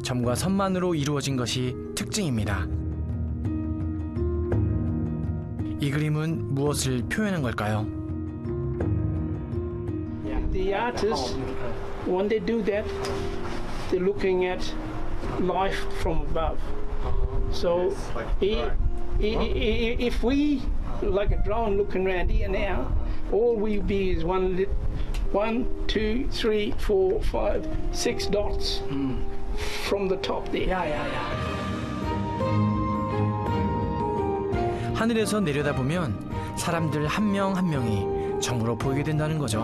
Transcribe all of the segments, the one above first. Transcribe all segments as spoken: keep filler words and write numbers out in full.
점과 선만으로 이루어진 것이 특징입니다. 이 그림은 무엇을 표현한 걸까요? The artists, when they do that, they're looking at life from above. So i- i- i- if we, like a drone looking around here now, all we be is one, lit, one, two, three, four, five, six dots mm. from the top there. Yeah, yeah, yeah. 하늘에서 내려다보면 사람들 한 명 한 명이 점으로 보이게 된다는 거죠.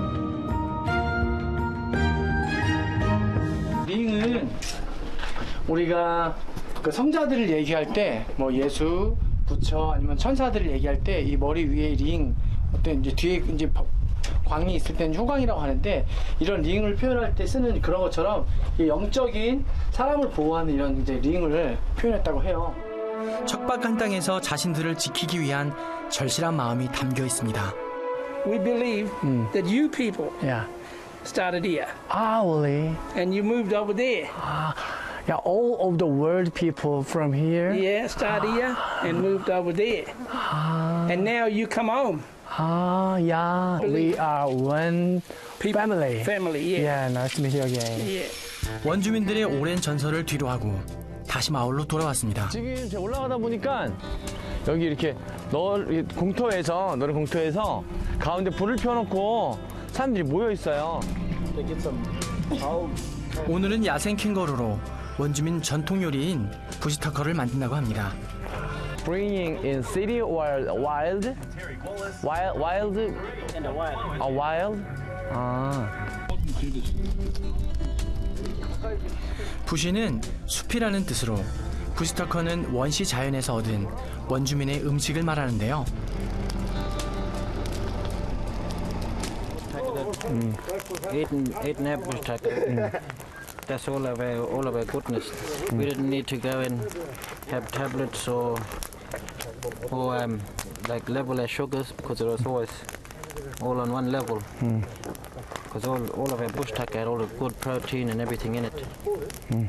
링은 우리가 그 성자들을 얘기할 때 뭐 예수, 부처 아니면 천사들을 얘기할 때 이 머리 위에 링 어떤 이제 뒤에 이제 광이 있을 때는 효광이라고 하는데 이런 링을 표현할 때 쓰는 그런 것처럼 영적인 사람을 보호하는 이런 이제 링을 표현했다고 해요. 척박한 땅에서 자신들을 지키기 위한 절실한 마음이 담겨 있습니다. We believe Mm. that you people Yeah. started here Ah, really? and you moved over there. Ah, yeah. All of the world people from here. Yeah, started here and moved over there. Ah, And now you come home. ah, yeah. We are one family. Family, yeah. Yeah, nice to meet you again. Yeah. 원주민들의 오랜 전설을 뒤로하고 다시 마을로 돌아왔습니다. 지금 제가 올라가다 보니까 여기 이렇게 너 공터에서 너는 공터에서 가운데 불을 펴놓고 사람들이 모여 있어요. 오늘은 야생 캥거루로 원주민 전통 요리인 부시터커를 만든다고 합니다. Bringing in city or wild? Wild, wild? 아, wild? 아. 부시는 숲이라는 뜻으로 부시터커는 원시 자연에서 얻은 원주민의 음식을 말하는데요. Mm. Eating, eating apples, mm. That's all of our, all of our goodness. Mm. We didn't need to go and have tablets or, or um, like level our sugars because it was always all on one level. Because mm. all, all of our bush tucker had all the good protein and everything in it. Mm.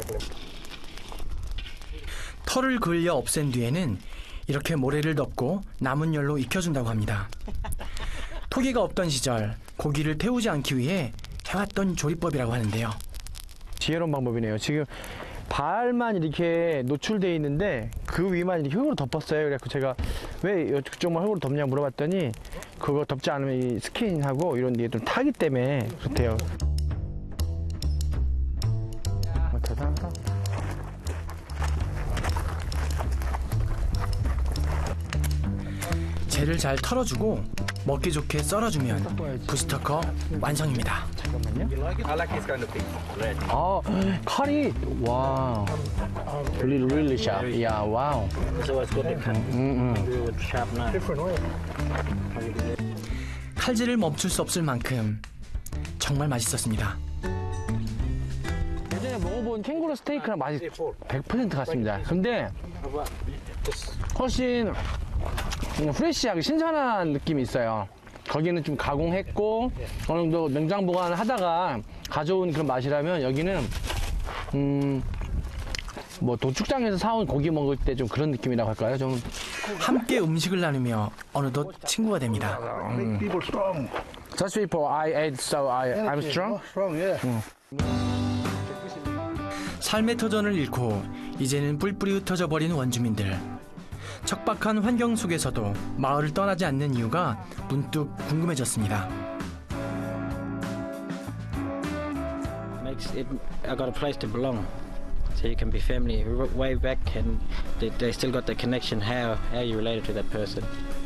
털을 그을려 없앤 뒤에는 이렇게 모래를 덮고 남은 열로 익혀준다고 합니다. 토기가 없던 시절 고기를 태우지 않기 위해 해왔던 조리법이라고 하는데요. 지혜로운 방법이네요. 지금 발만 이렇게 노출되어 있는데 그 위만 이렇게 흙으로 덮었어요. 그래서 제가 왜 이쪽만 흙으로 덮냐 물어봤더니 그거 덮지 않으면 이 스킨하고 이런 게 좀 타기 때문에 그렇대요. 어, 대단하다. 재를 잘 털어주고 먹기 좋게 썰어주면 부시터커 완성입니다. 어, 칼이 와, really really sharp. Yeah, wow. It's always good to cut. 음, 음. Do it with sharp knife. 칼질을 멈출 수 없을 만큼 정말 맛있었습니다. 예전에 먹어본 캥거루 스테이크랑 맛이 백 퍼센트 같습니다. 근데 훨씬 프레시하게 신선한 느낌이 있어요. 거기는 좀 가공했고 어느 정도 냉장 보관을 하다가 가져온 그런 맛이라면 여기는 음, 뭐 도축장에서 사온 고기 먹을 때 좀 그런 느낌이라고 할까요? 좀 함께 음식을 나누며 어느덧 친구가 됩니다. 음. Such people I ate so I I'm strong. 음. 삶의 터전을 잃고 이제는 뿔뿔이 흩어져 버린 원주민들. 척박한 환경 속에서도 마을을 떠나지 않는 이유가 문득 궁금해졌습니다. Makes it. I got a place to belong, so you can be family way back, and they, they still got the connection. How how you related to that person.